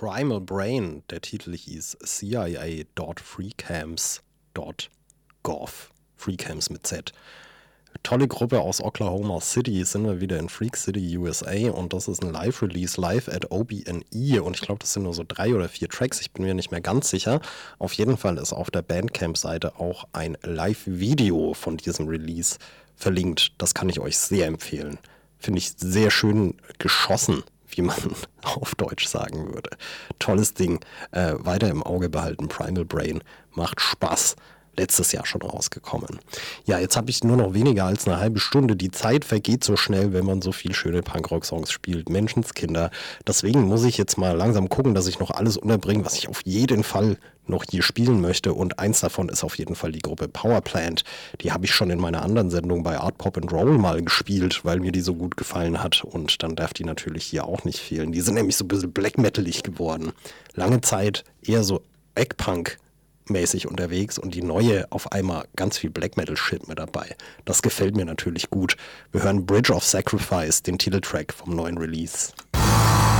Primal Brain. Der Titel hieß CIA.freecamps.gov. Freecamps mit Z. Tolle Gruppe aus Oklahoma City, sind wir wieder in Freak City, USA, und das ist ein Live-Release, live at OBNE, und ich glaube, das sind nur so 3 oder 4 Tracks, ich bin mir nicht mehr ganz sicher. Auf jeden Fall ist auf der Bandcamp-Seite auch ein Live-Video von diesem Release verlinkt. Das kann ich euch sehr empfehlen. Finde ich sehr schön geschossen, wie man auf Deutsch sagen würde. Tolles Ding. Weiter im Auge behalten, Primal Brain. Macht Spaß. Letztes Jahr schon rausgekommen. Ja, jetzt habe ich nur noch weniger als eine halbe Stunde. Die Zeit vergeht so schnell, wenn man so viel schöne Punkrock-Songs spielt. Menschenskinder. Deswegen muss ich jetzt mal langsam gucken, dass ich noch alles unterbringe, was ich auf jeden Fall noch hier spielen möchte. Und eins davon ist auf jeden Fall die Gruppe Powerplant. Die habe ich schon in meiner anderen Sendung bei Art Pop and Roll mal gespielt, weil mir die so gut gefallen hat. Und dann darf die natürlich hier auch nicht fehlen. Die sind nämlich so ein bisschen black metalig geworden. Lange Zeit eher so Eggpunk mäßig unterwegs und die neue auf einmal ganz viel Black Metal Shit mit dabei. Das gefällt mir natürlich gut. Wir hören Bridge of Sacrifice, den Titeltrack vom neuen Release.